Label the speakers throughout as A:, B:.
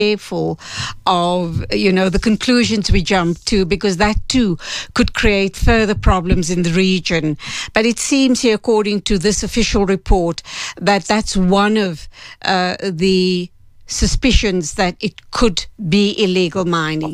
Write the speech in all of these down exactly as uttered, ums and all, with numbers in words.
A: careful of, you know, the conclusions we jump to, because that too could create further problems in the region. But it seems here, according to this official report, that that's one of uh, the suspicions that it could be illegal mining.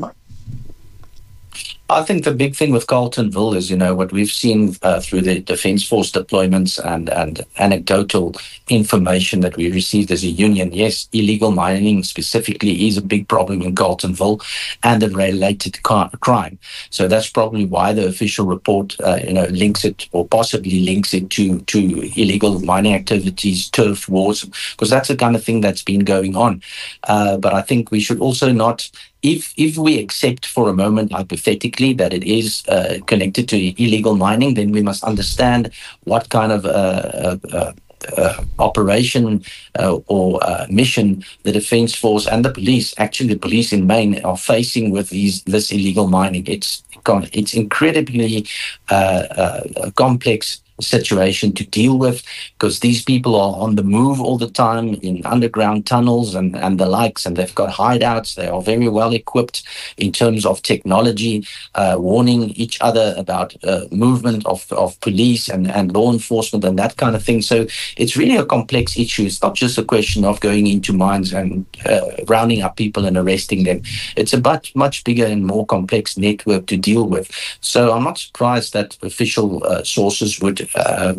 B: I think the big thing with Carletonville is, you know, what we've seen uh, through the Defence Force deployments and, and anecdotal information that we received as a union. Yes, illegal mining specifically is a big problem in Carletonville and the related crime. So that's probably why the official report, uh, you know, links it or possibly links it to, to illegal mining activities, turf wars, because that's the kind of thing that's been going on. Uh, but I think we should also not If if we accept for a moment, hypothetically, that it is uh, connected to illegal mining, then we must understand what kind of uh, uh, uh, uh, operation uh, or uh, mission the Defence Force and the police, actually the police in Maine, are facing with these this illegal mining. It's it's incredibly uh, uh, complex situation to deal with, because these people are on the move all the time in underground tunnels and, and the likes, and they've got hideouts. They are very well equipped in terms of technology, uh, warning each other about uh, movement of, of police and, and law enforcement and that kind of thing. So it's really a complex issue. It's not just a question of going into mines and uh, rounding up people and arresting them. It's a much, much bigger and more complex network to deal with. So I'm not surprised that official uh, sources would Uh,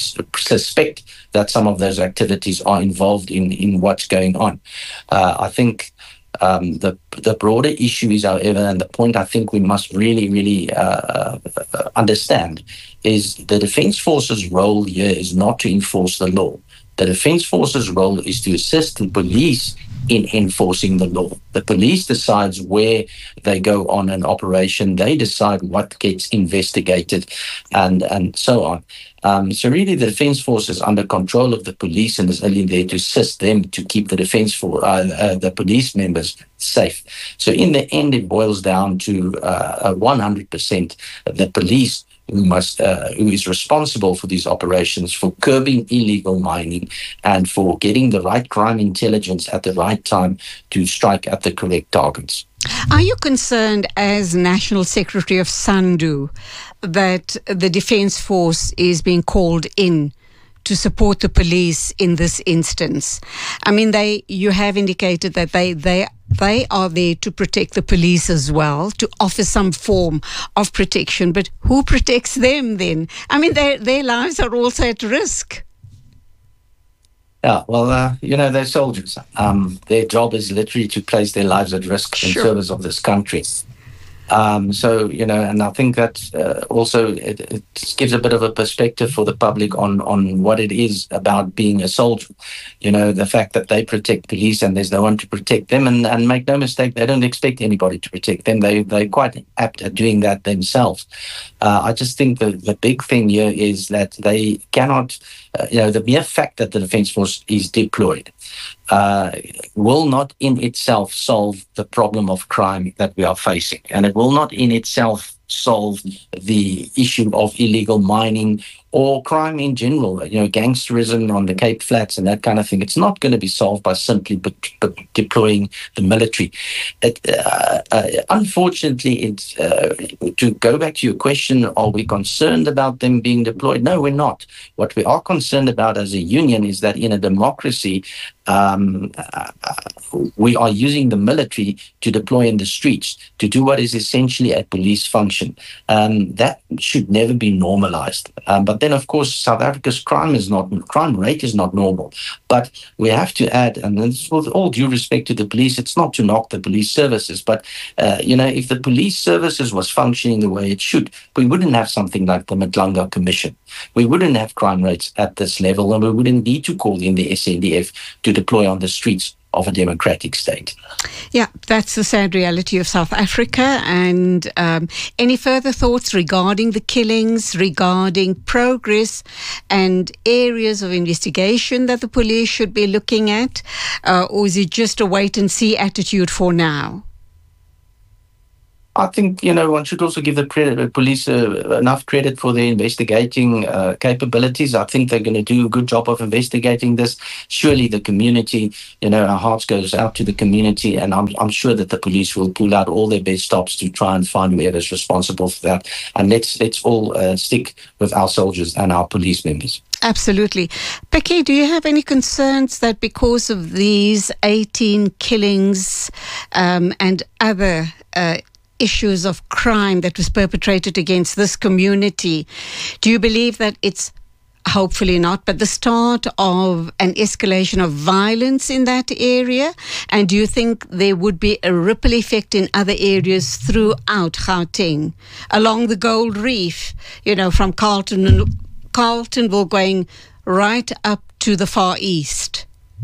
B: suspect that some of those activities are involved in, in what's going on. Uh, I think um, the the broader issue is, however, and the point I think we must really, really uh, understand is the Defence Force's role here is not to enforce the law. The Defence Force's role is to assist the police in enforcing the law. The police decides where they go on an operation. They decide what gets investigated and, and so on. Um, so really the Defence Force is under control of the police and is only there to assist them to keep the Defence Force, uh, uh, the police members safe. So in the end, it boils down to uh, one hundred percent the police who must, uh, who is responsible for these operations, for curbing illegal mining and for getting the right crime intelligence at the right time to strike at the correct targets.
A: Are you concerned as National Secretary of SANDU that the Defence Force is being called in to support the police in this instance? I mean, they you have indicated that they they they are there to protect the police as well, to offer some form of protection. But who protects them then? I mean, their their lives are also at risk.
B: Yeah, well, uh, you know, they're soldiers. Um, their job is literally to place their lives at risk in
A: Sure.
B: service of this country. Um, so, you know, and I think that uh, also it, it gives a bit of a perspective for the public on, on what it is about being a soldier. You know, the fact that they protect police and there's no one to protect them. And, and make no mistake, they don't expect anybody to protect them. They, they're quite apt at doing that themselves. Uh, I just think the, the big thing here is that they cannot, uh, you know, the mere fact that the Defence Force is deployed Uh, will not in itself solve the problem of crime that we are facing. And it will not in itself solve the issue of illegal mining or crime in general, you know, gangsterism on the Cape Flats and that kind of thing. It's not going to be solved by simply be- be- deploying the military. It, uh, uh, unfortunately, it's, uh, to go back to your question, are we concerned about them being deployed? No, we're not. What we are concerned about as a union is that in a democracy, um, uh, we are using the military to deploy in the streets to do what is essentially a police function. Um, that should never be normalized. Um, but then, of course, South Africa's crime is not crime rate is not normal. But we have to add, and this, with all due respect to the police, it's not to knock the police services, but uh, you know, if the police services was functioning the way it should, we wouldn't have something like the Madlanga Commission. We wouldn't have crime rates at this level, and we wouldn't need to call in the S A D F to deploy on the streets of a democratic state.
A: Yeah, that's the sad reality of South Africa. And um, any further thoughts regarding the killings, regarding progress and areas of investigation that the police should be looking at? Uh, or is it just a wait-and-see attitude for now?
B: I think, you know, one should also give the pre- police uh, enough credit for their investigating uh, capabilities. I think they're going to do a good job of investigating this. Surely the community, you know, our hearts goes out to the community, and I'm, I'm sure that the police will pull out all their best stops to try and find whoever's responsible for that. And let's, let's all uh, stick with our soldiers and our police members.
A: Absolutely. Becky, do you have any concerns that because of these eighteen killings um, and other uh, issues of crime that was perpetrated against this community, do you believe that it's, hopefully not, but the start of an escalation of violence in that area? And do you think there would be a ripple effect in other areas throughout Gauteng, along the Gold Reef, you know, from Carlton, Carltonville going right up to the Far East?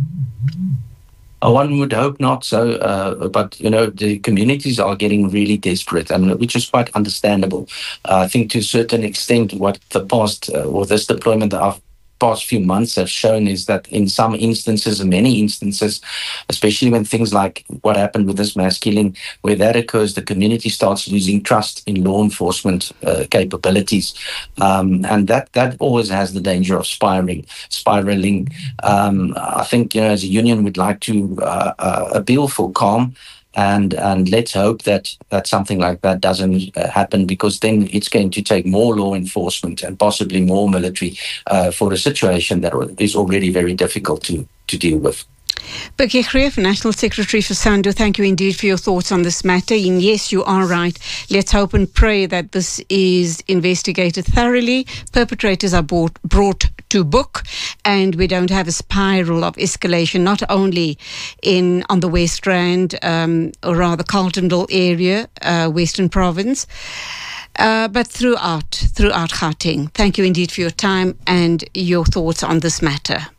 B: Uh, one would hope not so, uh, but, you know, the communities are getting really desperate, and which is quite understandable. Uh, I think to a certain extent what the past, uh, or this deployment of past few months have shown is that in some instances, in many instances, especially when things like what happened with this mass killing, where that occurs, the community starts losing trust in law enforcement uh, capabilities. Um, and that, that always has the danger of spiraling. spiraling. Um, I think, you know, as a union, we'd like to uh, uh, appeal for calm. And and let's hope that, that something like that doesn't uh, happen, because then it's going to take more law enforcement and possibly more military uh, for a situation that is already very difficult to, to deal with.
A: Becky Greef, National Secretary for SANDU, thank you indeed for your thoughts on this matter. And yes, you are right. Let's hope and pray that this is investigated thoroughly, perpetrators are brought, brought to book, and we don't have a spiral of escalation, not only in on the West Rand, um, or rather Carltonville area, uh, Western Province, uh, but throughout, throughout Gauteng. Thank you indeed for your time and your thoughts on this matter.